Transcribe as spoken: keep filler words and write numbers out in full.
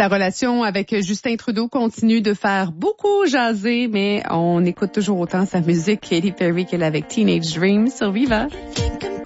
Sa relation avec Justin Trudeau continue de faire beaucoup jaser, mais on écoute toujours autant sa musique. Katy Perry qu'elle avec Teenage Dream sur Viva.